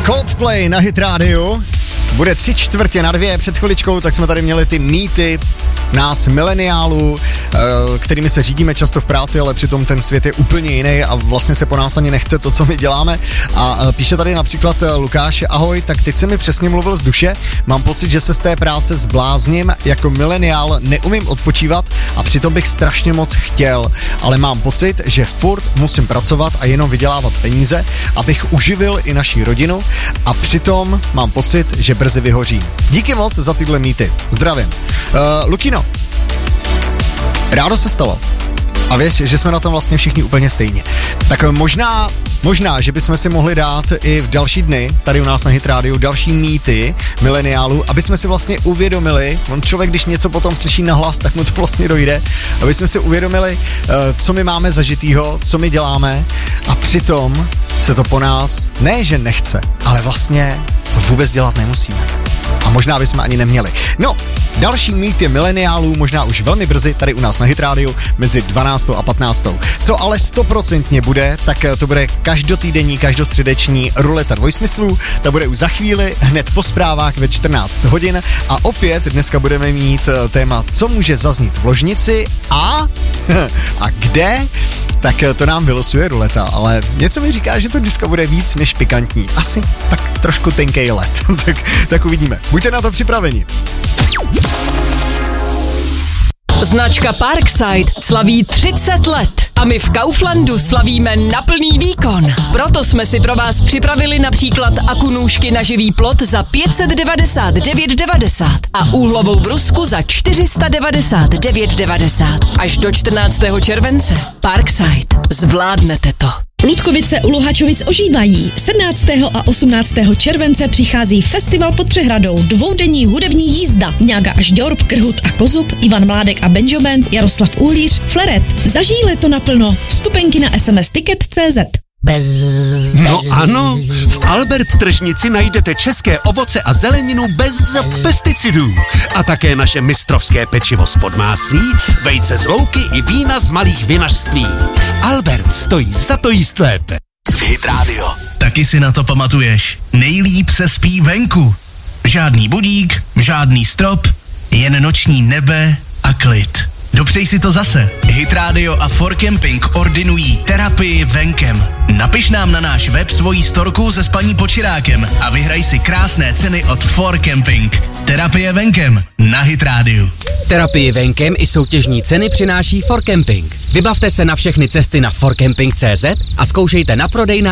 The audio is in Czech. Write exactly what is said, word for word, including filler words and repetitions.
Coldplay na Hit rádiu. Bude tři čtvrtě na dvě, před chviličkou, tak jsme tady měli ty mýty nás mileniálů, kterými se řídíme často v práci, ale přitom ten svět je úplně jiný a vlastně se po nás ani nechce to, co my děláme. A píše tady například Lukáš: ahoj, tak teď se mi přesně mluvil z duše, mám pocit, že se z té práce zblázním, jako mileniál neumím odpočívat a přitom bych strašně moc chtěl, ale mám pocit, že furt musím pracovat a jenom vydělávat peníze, abych uživil i naši rodinu a přitom mám pocit, že brzy vyhoří. Díky moc za tyhle mýty. Zdravím. Uh, Lukino, rádo se stalo. A věř, že jsme na tom vlastně všichni úplně stejně. Tak možná, možná, že bychom si mohli dát i v další dny, tady u nás na Hit rádiu, další mýty mileniálů, aby jsme si vlastně uvědomili, on člověk, když něco potom slyší nahlas, tak mu to vlastně dojde, aby jsme si uvědomili, co my máme zažitýho, co my děláme a přitom se to po nás, ne že nechce, ale vlastně to vůbec dělat nemusíme. A možná bychom ani neměli. No, další mýty mileniálů možná už velmi brzy tady u nás na Hit rádiu mezi dvanáctou a patnáctou. Co ale stoprocentně bude, tak to bude každotýdenní, každostředeční ruleta dvojsmyslů. Ta bude už za chvíli, hned po zprávách ve čtrnáct hodin. A opět dneska budeme mít téma, co může zaznít v ložnici a, a kde, tak to nám vylosuje ruleta. Ale něco mi říká, že to dneska bude víc než pikantní. Asi tak trošku tenkej let. tak, tak uvidíme. Buďte na to připraveni. Značka Parkside slaví třicet let a my v Kauflandu slavíme na plný výkon. Proto jsme si pro vás připravili například akunůžky na živý plot za pět set devadesát devět devadesát a úhlovou brusku za čtyři sta devadesát devět devadesát. Až do čtrnáctého července. Parkside. Zvládnete to. Lůdkovice u Luhačovic ožívají. sedmnáctého a osmnáctého července přichází festival pod přehradou, dvoudenní hudební jízda. Mňága až Ďorb, Krhut a Kozub, Ivan Mládek a Benjamin, Jaroslav Uhlíř, Fleret. Zažij leto naplno. Vstupenky na es em es ticket tečka cé zet. Bez, no bez, ano, v Albert tržnici najdete české ovoce a zeleninu bez pesticidů. A také naše mistrovské pečivo z podmáslí, vejce z louky i vína z malých vinařství. Albert stojí za to jíst lépe. Hit Radio. Taky si na to pamatuješ. Nejlíp se spí venku. Žádný budík, žádný strop, jen noční nebe a klid. Dopřej si to zase. Hit Radio a For Camping ordinují terapii venkem. Napiš nám na náš web svoji storku se spaní počírákem a vyhraj si krásné ceny od For Camping. Terapie venkem na Hit Radio. Terapii venkem i soutěžní ceny přináší For Camping. Vybavte se na všechny cesty na for camping tečka cé zet a zkoušejte na prodej